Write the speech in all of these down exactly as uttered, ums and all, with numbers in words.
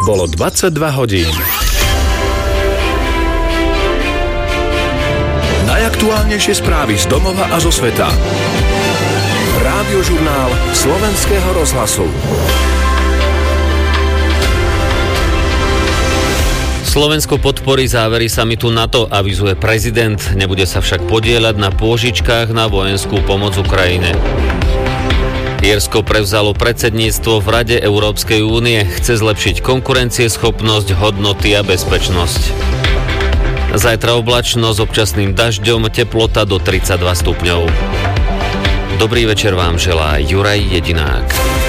Bolo dvadsaťdva hodín. Najaktuálnejšie správy z domova a zo sveta. Rádiožurnál Slovenského rozhlasu. Slovensko podporí závery samitu NATO, avizuje prezident. Nebude sa však podieľať na pôžičkách na vojenskú pomoc Ukrajine. Írsko prevzalo predsedníctvo v Rade Európskej únie. Chce zlepšiť konkurencieschopnosť, hodnoty a bezpečnosť. Zajtra oblačno s občasným dažďom, teplota do tridsaťdva stupňov. Dobrý večer vám želá Juraj Jedinák.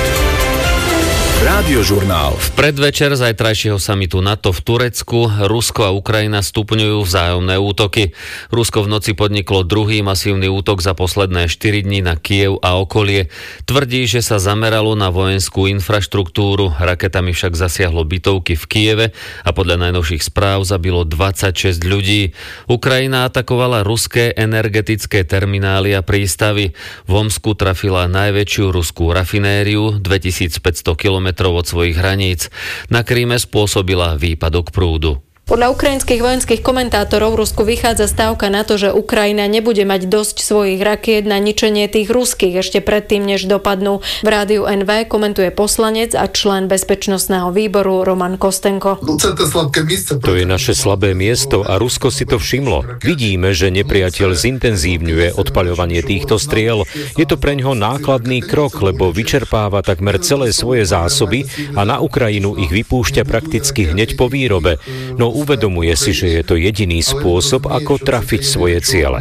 Rádiožurnál. V predvečer zajtrajšieho samitu NATO v Turecku Rusko a Ukrajina stupňujú vzájomné útoky. Rusko v noci podniklo druhý masívny útok za posledné štyri dni na Kyjev a okolie. Tvrdí, že sa zameralo na vojenskú infraštruktúru. Raketami však zasiahlo bytovky v Kyjeve a podľa najnovších správ zabilo dvadsaťšesť ľudí. Ukrajina atakovala ruské energetické terminály a prístavy. V Omsku trafila najväčšiu ruskú rafinériu, dvetisícpäťsto kilometrov od svojich hraníc. Na Kríme spôsobila výpadok prúdu. Podľa ukrajinských vojenských komentátorov Rusku vychádza stávka na to, že Ukrajina nebude mať dosť svojich rakiet na ničenie tých ruských ešte predtým, než dopadnú. V rádiu en vé komentuje poslanec a člen bezpečnostného výboru Roman Kostenko. To je naše slabé miesto a Rusko si to všimlo. Vidíme, že nepriateľ zintenzívňuje odpaľovanie týchto striel. Je to preňho nákladný krok, lebo vyčerpáva takmer celé svoje zásoby a na Ukrajinu ich vypúšťa prakticky hneď po výrobe. No uvedomuje si, že je to jediný spôsob, ako trafiť svoje ciele.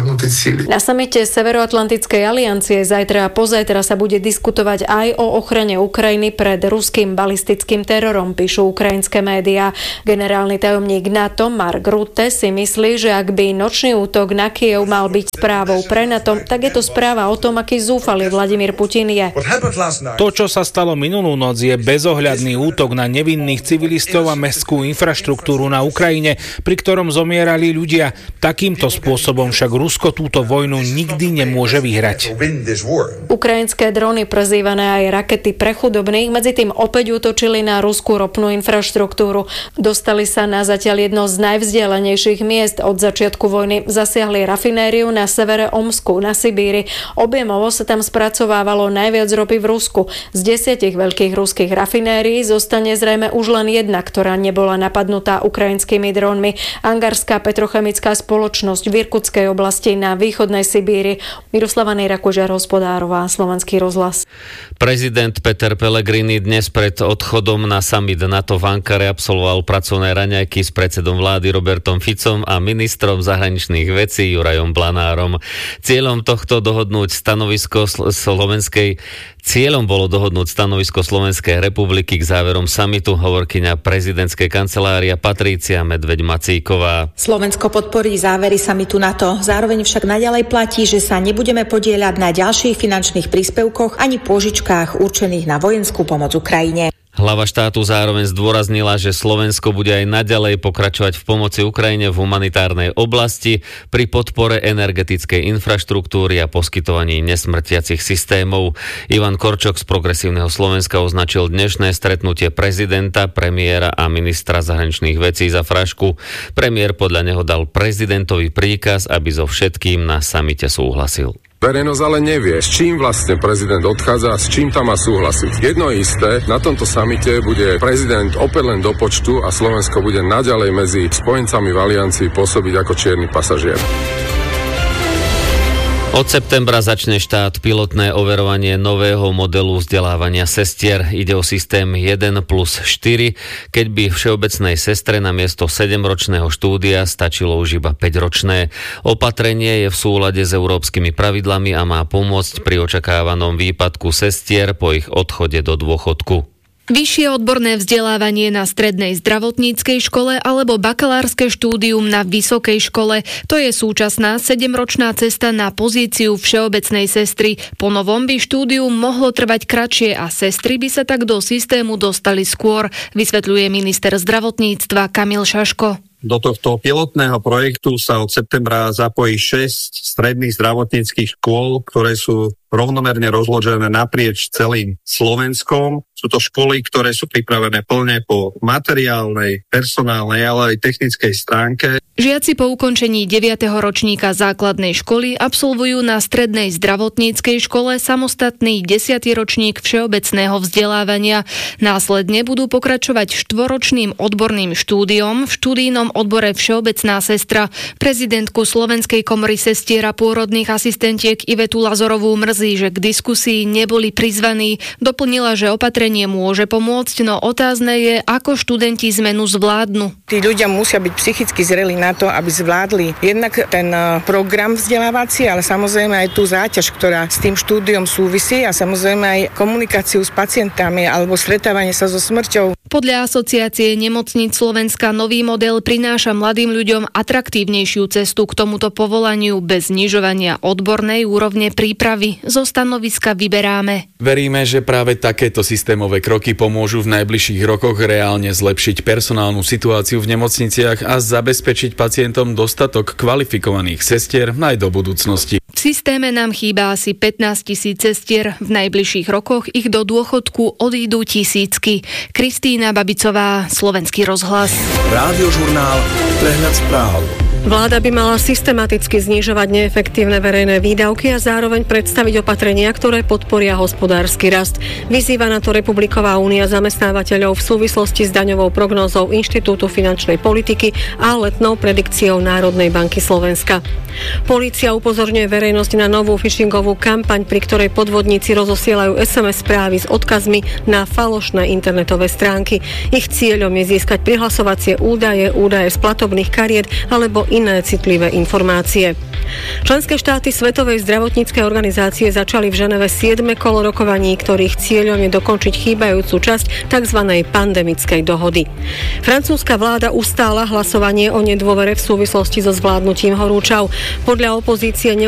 Na samite Severoatlantickej aliancie zajtra a pozajtra sa bude diskutovať aj o ochrane Ukrajiny pred ruským balistickým terorom, píšu ukrajinské médiá. Generálny tajomník NATO Mark Rutte si myslí, že ak by nočný útok na Kyjev mal byť správou pre NATO, tak je to správa o tom, aký zúfalý Vladimír Putin je. To, čo sa stalo minulú noc, je bezohľadný útok na nevinných civilistov a mestskú infraštruktúru na Ukrajine, pri ktorom zomierali ľudia. Takýmto spôsobom však Rusko túto vojnu nikdy nemôže vyhrať. Ukrajinské dróny, prezývané aj rakety pre chudobných, medzi tým opäť útočili na ruskú ropnú infraštruktúru. Dostali sa na zatiaľ jedno z najvzdialenejších miest od začiatku vojny. Zasiahli rafinériu na severe Omsku, na Sibíri. Objemovo sa tam spracovávalo najviac ropy v Rusku. Z desiatich veľkých ruských rafinérií zostane zrejme už len jedna, ktorá nebola napadnutá ukrajinskými drónmi. Angarská petrochemická spoločnosť v Irkutskej oblasti na východnej Sibíri. Miroslava Nejrakožiar, Hospodárová, Slovenský rozhlas. Prezident Peter Pellegrini dnes pred odchodom na summit NATO v Ankare absolvoval pracovné raňajky s predsedom vlády Robertom Ficom a ministrom zahraničných vecí Jurajom Blanárom. Cieľom tohto dohodnúť stanovisko slovenskej Cieľom bolo dohodnúť stanovisko Slovenskej republiky k záverom samitu, hovorkyňa prezidentskej kancelária Patrícia Medveď-Macíková. Slovensko podporí závery samitu NATO, zároveň však naďalej platí, že sa nebudeme podieľať na ďalších finančných príspevkoch ani pôžičkách určených na vojenskú pomoc Ukrajine. Hlava štátu zároveň zdôraznila, že Slovensko bude aj naďalej pokračovať v pomoci Ukrajine v humanitárnej oblasti pri podpore energetickej infraštruktúry a poskytovaní nesmrtiacich systémov. Ivan Korčok z Progresívneho Slovenska označil dnešné stretnutie prezidenta, premiéra a ministra zahraničných vecí za frašku. Premiér podľa neho dal prezidentovi príkaz, aby so všetkým na samite súhlasil. Verejnosť ale nevie, s čím vlastne prezident odchádza a s čím tam má súhlasiť. Jedno isté, na tomto samite bude prezident opäť len do počtu a Slovensko bude naďalej medzi spojencami v aliancii pôsobiť ako čierny pasažier. Od septembra začne štát pilotné overovanie nového modelu vzdelávania sestier. Ide o systém jeden plus štyri, keď by všeobecnej sestre namiesto sedemročného štúdia stačilo už iba päťročné. Opatrenie je v súlade s európskymi pravidlami a má pomôcť pri očakávanom výpadku sestier po ich odchode do dôchodku. Vyššie odborné vzdelávanie na strednej zdravotníckej škole alebo bakalárske štúdium na vysokej škole. To je súčasná sedemročná cesta na pozíciu všeobecnej sestry. Po novom by štúdium mohlo trvať kratšie a sestry by sa tak do systému dostali skôr, vysvetľuje minister zdravotníctva Kamil Šaško. Do tohto pilotného projektu sa od septembra zapojí šesť stredných zdravotníckych škôl, ktoré sú rovnomerne rozložené naprieč celým Slovenskom. Sú to školy, ktoré sú pripravené plne po materiálnej, personálnej, ale aj technickej stránke. Žiaci po ukončení deviateho ročníka základnej školy absolvujú na strednej zdravotníckej škole samostatný desiaty ročník všeobecného vzdelávania. Následne budú pokračovať štvoročným odborným štúdiom v štúdijnom odbore Všeobecná sestra. Prezidentku Slovenskej komory sestier a pôrodných asistentiek Ivetu Lazorovú mrzí, že k diskusii neboli prizvaní. Doplnila, že opatrenie môže pomôcť, no otázne je, ako študenti zmenu zvládnu. Tí ľudia musia byť psychicky zrelí na to, aby zvládli jednak ten program vzdelávací, ale samozrejme aj tú záťaž, ktorá s tým štúdiom súvisí a samozrejme aj komunikáciu s pacientami alebo stretávanie sa so smrťou. Podľa Asociácie nemocníc Slovenska nový model prináša mladým ľuďom atraktívnejšiu cestu k tomuto povolaniu bez znižovania odbornej úrovne prípravy. Zo stanoviska Vyberáme. Veríme, že práve takéto systémové kroky pomôžu v najbližších rokoch reálne zlepšiť personálnu situáciu v nemocniciach a zabezpečiť pacientom dostatok kvalifikovaných sestier aj do budúcnosti. V systéme nám chýba asi pätnásť tisíc sestier. V najbližších rokoch ich do dôchodku odídu tisícky. Kristína Babicová, Slovenský rozhlas. Rádiožurnál Prehľad správ. Vláda by mala systematicky znižovať neefektívne verejné výdavky a zároveň predstaviť opatrenia, ktoré podporia hospodársky rast. Vyzýva na to Republiková únia zamestnávateľov v súvislosti s daňovou prognózou Inštitútu finančnej politiky a letnou predikciou Národnej banky Slovenska. Polícia upozorňuje verejnosť na novú phishingovú kampaň, pri ktorej podvodníci rozosielajú es em es správy s odkazmi na falošné internetové stránky. Ich cieľom je získať prihlasovacie údaje, údaje z platobných kariet alebo iné citlivé informácie. Členské štáty Svetovej zdravotníckej organizácie začali v Ženeve siedme kolo rokovaní, ktorých cieľom je dokončiť chýbajúcu časť tzv. Pandemickej dohody. Francúzska vláda ustála hlasovanie o nedôvere v súvislosti so zvládnutím horúčav. Podľa opozície